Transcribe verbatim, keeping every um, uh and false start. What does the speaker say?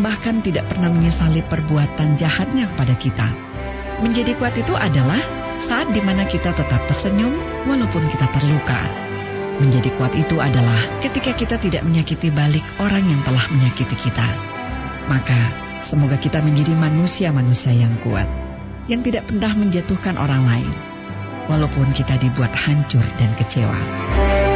bahkan tidak pernah menyesali perbuatan jahatnya kepada kita. Menjadi kuat itu adalah saat dimana kita tetap tersenyum walaupun kita terluka. Menjadi kuat itu adalah ketika kita tidak menyakiti balik orang yang telah menyakiti kita. Maka semoga kita menjadi manusia-manusia yang kuat, yang tidak pernah menjatuhkan orang lain, walaupun kita dibuat hancur dan kecewa.